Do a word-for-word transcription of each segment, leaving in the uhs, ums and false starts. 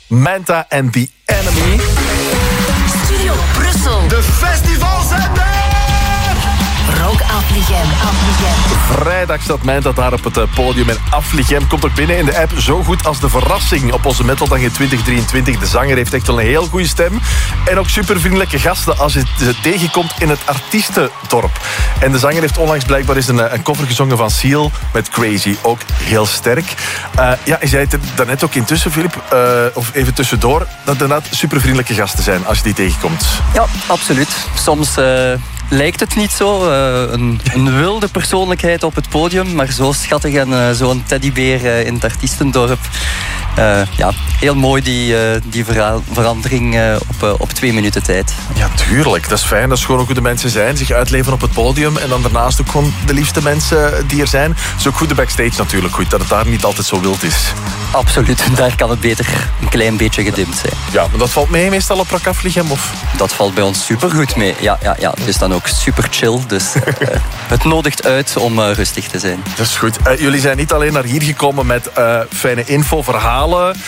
Manta en The Enemy. Studio Brussel. De festivalzender! Rock Affligem. Affligem. Vrijdag staat Manta daar op het podium en Affligem komt ook binnen in de app zo goed als de verrassing op onze Metaldag in twintig drieëntwintig. De zanger heeft echt wel een heel goede stem. En ook supervriendelijke gasten als je ze tegenkomt in het artiestendorp. En de zanger heeft onlangs blijkbaar eens een, een cover gezongen van Seal met Crazy. Ook heel sterk. Uh, ja, je zei het daarnet ook intussen, Filip, uh, of even tussendoor, dat er inderdaad supervriendelijke gasten zijn als je die tegenkomt. Ja, absoluut. Soms... Uh... lijkt het niet zo. Uh, een, een wilde persoonlijkheid op het podium, maar zo schattig en uh, zo'n teddybeer uh, in het artiestendorp. Uh, ja, heel mooi die, uh, die vera- verandering uh, op, uh, op twee minuten tijd. Ja, tuurlijk. Dat is fijn. Dat is gewoon ook hoe de mensen zijn. Zich uitleven op het podium. En dan daarnaast ook gewoon de liefste mensen die er zijn. Het is ook goed de backstage natuurlijk goed. Dat het daar niet altijd zo wild is. Absoluut. Daar kan het beter een klein beetje gedimd zijn. Ja, maar dat valt mee meestal op Rock Affligem, of? Dat valt bij ons supergoed mee. Ja, ja, ja. Het is dan ook super chill. Dus uh, het nodigt uit om uh, rustig te zijn. Dat is goed. Uh, jullie zijn niet alleen naar hier gekomen met uh, fijne info, verhalen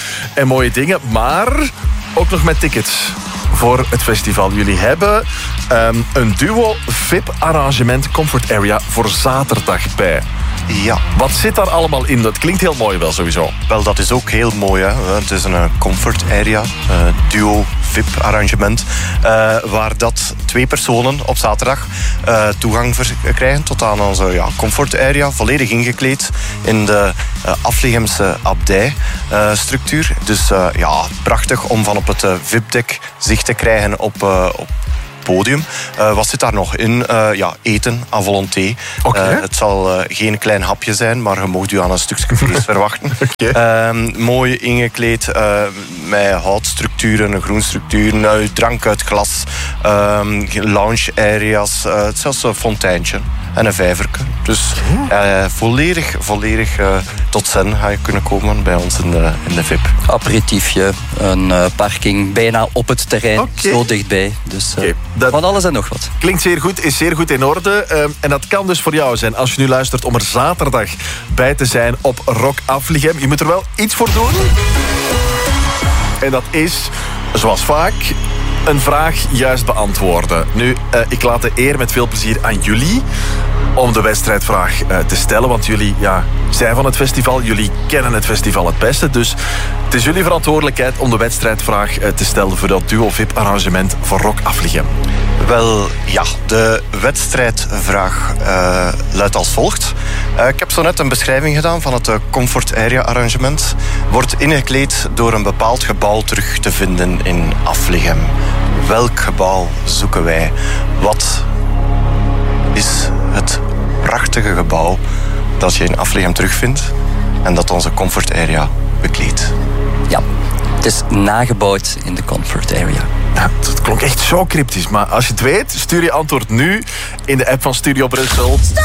en mooie dingen, maar ook nog met tickets voor het festival. Jullie hebben um, een duo V I P-arrangement Comfort Area voor zaterdag bij. Ja. Wat zit daar allemaal in? Dat klinkt heel mooi wel, sowieso. Wel, dat is ook heel mooi. Hè? Het is een uh, comfort area, uh, duo V I P-arrangement, uh, waar dat twee personen op zaterdag uh, toegang ver- krijgen tot aan onze ja, comfort area, volledig ingekleed in de uh, Affligemse abdij-structuur. Uh, dus uh, ja, prachtig om van op het uh, V I P-dek zicht te krijgen op... Uh, op podium. Uh, wat zit daar nog in? Uh, ja, eten à volonté. Okay. Uh, het zal uh, geen klein hapje zijn, maar je mag u aan een stukje vlees verwachten. Okay. Uh, mooi ingekleed uh, met houtstructuren, groenstructuren, uh, drank uit glas, uh, lounge areas, uh, zelfs een fonteintje en een vijverke. Dus uh, volledig, volledig uh, tot zen ga je kunnen komen bij ons in de, in de V I P. Aperitiefje, een uh, parking bijna op het terrein, okay. Zo dichtbij. Dus uh, okay, dat van alles en nog wat. Klinkt zeer goed, is zeer goed in orde. Uh, en dat kan dus voor jou zijn als je nu luistert om er zaterdag bij te zijn op Rock Affligem. Je moet er wel iets voor doen. En dat is, zoals vaak, een vraag juist beantwoorden. Nu, uh, ik laat de eer met veel plezier aan jullie om de wedstrijdvraag uh, te stellen. Want jullie ja, zijn van het festival. Jullie kennen het festival het beste. Dus het is jullie verantwoordelijkheid om de wedstrijdvraag uh, te stellen voor dat duo V I P-arrangement voor Rock Affligem. Wel, ja, de wedstrijdvraag uh, luidt als volgt. Uh, ik heb zo net een beschrijving gedaan van het uh, Comfort Area arrangement. Wordt ingekleed door een bepaald gebouw terug te vinden in Affligem. Welk gebouw zoeken wij? Wat is het prachtige gebouw dat je in Affligem terugvindt en dat onze Comfort Area bekleedt? Ja, het is nagebouwd in de Comfort Area. Ja, dat klonk echt zo cryptisch. Maar als je het weet, stuur je antwoord nu in de app van Studio Brussel.